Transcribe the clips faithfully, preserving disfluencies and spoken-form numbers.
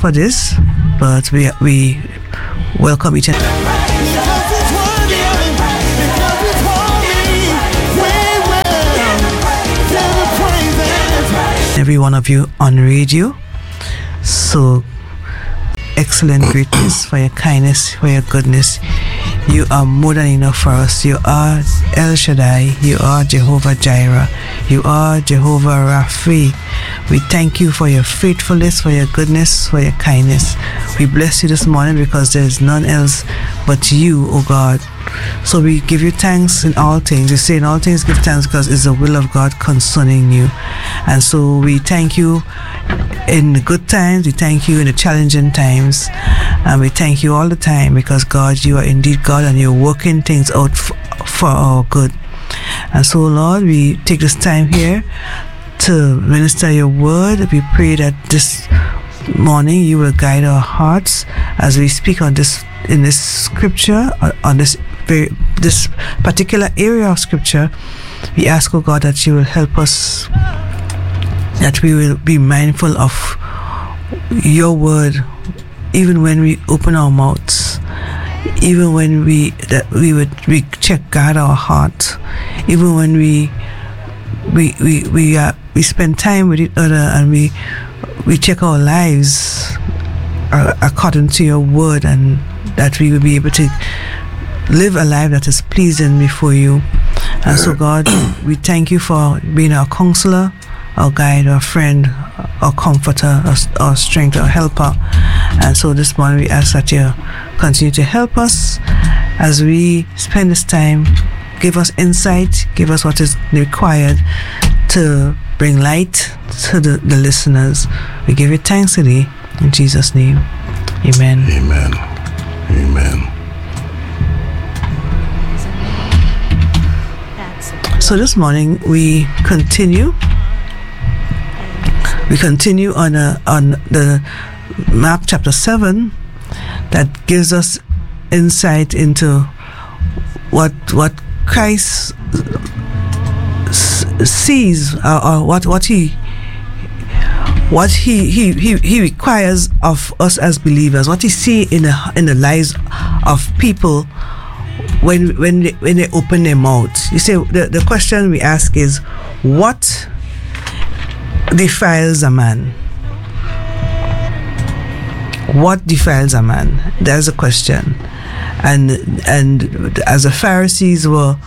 for this, but we we welcome each and every one of you on radio. So excellent greatness for your kindness, for your goodness. You are more than enough for us. You are El Shaddai. You are Jehovah Jireh. You are Jehovah Raphi. We thank you for your faithfulness, for your goodness, for your kindness. We bless you this morning because there is none else but you, O God. So we give you thanks in all things. We say in all things give thanks because it's the will of God concerning you. And so we thank you in the good times, we thank you in the challenging times, and we thank you all the time because God, you are indeed God and you're working things out f- for our good. And so Lord, we take this time here to minister your word. We pray that this morning you will guide our hearts as we speak on this in this scripture, on this very this particular area of scripture. We ask, oh God, that you will help us, that we will be mindful of your word even when we open our mouths, even when we that we would we check guard our heart, even when we we we we uh, we spend time with each other and we we check our lives uh, according to your word, and that we will be able to live a life that is pleasing before you. And so God, we thank you for being our counselor, our guide, our friend, our comforter, our, our strength, our helper. And so this morning we ask that you continue to help us as we spend this time. Give us insight, give us what is required to bring light to the, the listeners. We give you thanks today in Jesus' name. Amen. Amen. Amen. So this morning we continue. We continue on a, on the Mark chapter seven that gives us insight into what what Christ s- sees or, or what what he what he, he he he requires of us as believers, what he see in the in the lives of people when when they, when they open their mouths. You see, the, the question we ask is, what defiles a man? What defiles a man? That's a question. And and as the Pharisees were,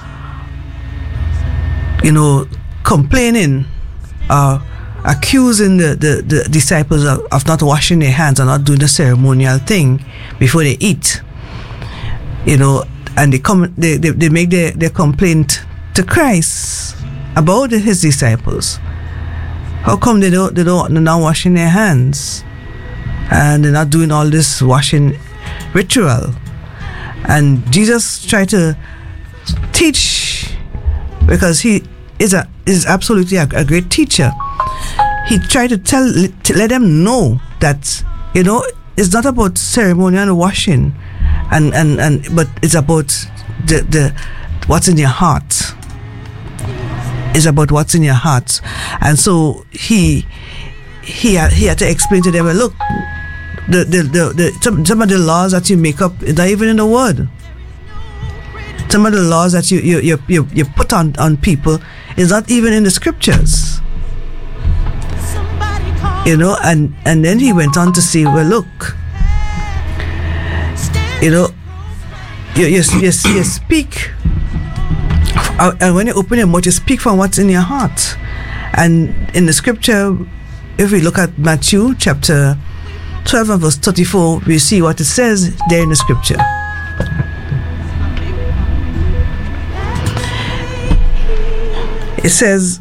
you know, complaining, uh, accusing the, the, the disciples of, of not washing their hands or not doing the ceremonial thing before they eat, you know, and they come, they, they, they make their, their complaint to Christ about his disciples. How come they don't they don't they're not washing their hands and they're not doing all this washing ritual? And Jesus tried to teach, because he is a is absolutely a, a great teacher. He tried to tell to let them know that, you know, it's not about ceremonial washing, and, and, and but it's about the the what's in your heart. It's about what's in your heart. And so he he had, he had to explain to them, well, look, the the, the, the some, some of the laws that you make up is not even in the word. Some of the laws that you you you, you, you put on, on people is not even in the scriptures. You know, and, and then he went on to say, well, look, you know, you you, you, you speak, and when you open your mouth, you speak from what's in your heart. And in the scripture, if we look at Matthew chapter twelve and verse thirty-four, we see what it says there in the scripture. It says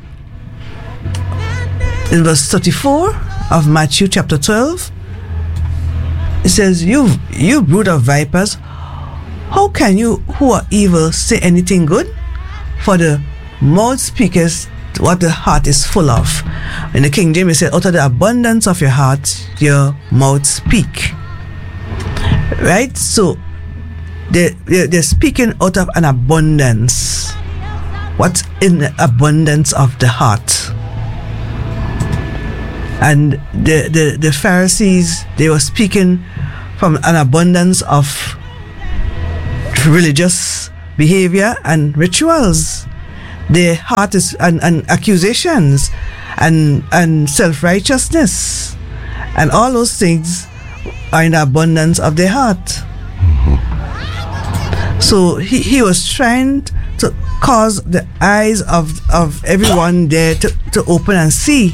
in verse thirty-four of Matthew chapter twelve, it says, you you brood of vipers, how can you who are evil say anything good? For the mouth speaketh what the heart is full of. In the King James, it said, out of the abundance of your heart your mouth speak. Right? So they, they, they're speaking out of an abundance. What's in the abundance of the heart? And the, the, the Pharisees, they were speaking from an abundance of religious behavior and rituals. Their heart is and, and accusations and and self-righteousness, and all those things are in the abundance of their heart. Mm-hmm. So he, he was trying to cause the eyes of, of everyone there to, to open and see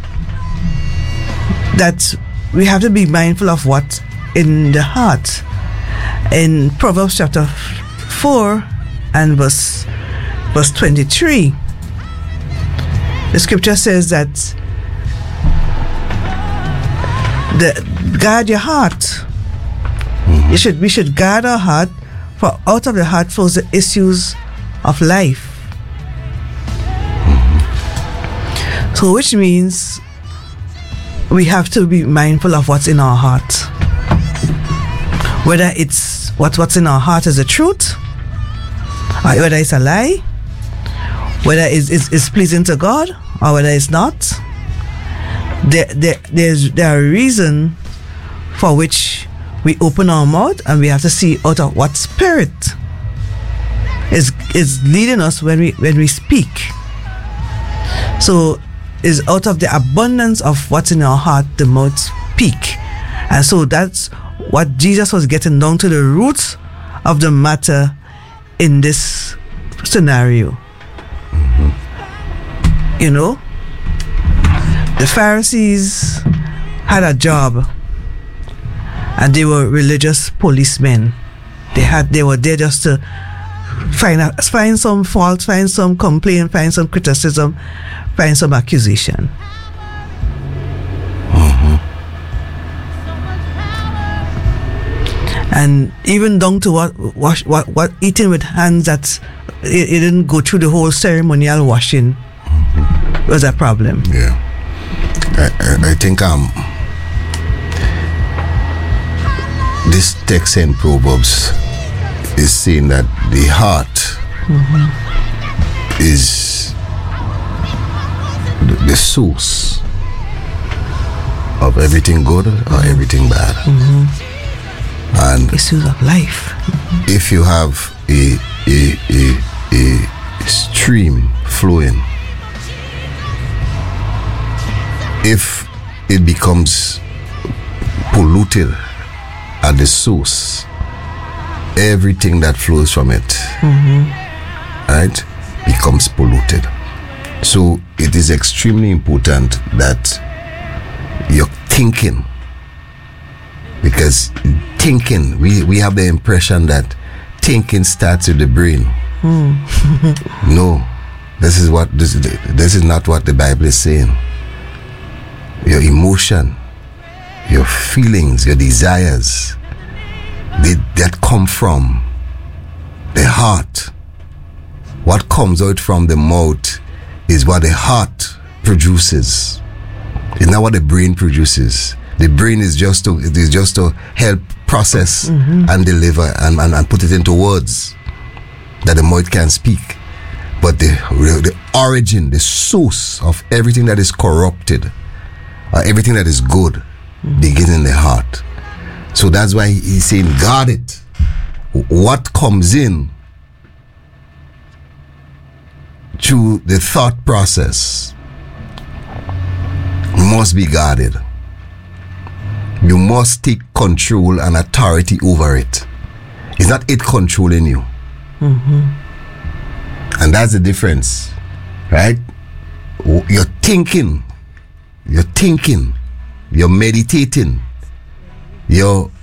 that we have to be mindful of what's in the heart. In Proverbs chapter four and verse verse twenty-three, the scripture says that the guard your heart. Mm-hmm. You should we should guard our heart, for out of the heart flows the issues of life. Mm-hmm. So which means we have to be mindful of what's in our heart. Whether it's what, what's in our heart is the truth, or whether it's a lie, whether it's, it's, it's pleasing to God, or whether it's not. There, there, there's, there are reasons for which we open our mouth, and we have to see out of what spirit is, is leading us when we, when we speak. So, is out of the abundance of what's in our heart, the mouth speak. And so that's what Jesus was getting down to the roots of the matter in this scenario. Mm-hmm. You know, the Pharisees had a job, and they were religious policemen. They had they were there just to find out, find some fault, find some complaint, find some criticism, find some accusation. Mm-hmm. And even down to what wash, what what eating with hands that it, it didn't go through the whole ceremonial washing. Mm-hmm. Was a problem. Yeah, I, I, I think um this text in Proverbs is saying that the heart mm-hmm. is the, the source of everything good mm-hmm. or everything bad. Mm-hmm. And issues of life. Mm-hmm. If you have a, a a a stream flowing, if it becomes polluted at the source, everything that flows from it, mm-hmm. right, becomes polluted. So it is extremely important that you're thinking, because thinking, we, we have the impression that thinking starts with the brain. Mm. No, this is what this this is not what the Bible is saying. Your emotion, your feelings, your desires, they, that come from the heart. What comes out from the mouth is what the heart produces. It's not what the brain produces. The brain is just to it is just to help process mm-hmm. and deliver and, and, and put it into words that the mouth can speak. But the the origin, the source of everything that is corrupted, or everything that is good, mm-hmm. begins in the heart. So that's why he's saying, guard it. What comes in through the thought process must be guarded. You must take control and authority over it. It's not it controlling you. Mm-hmm. And that's the difference, right? You're thinking, you're thinking, you're meditating, you're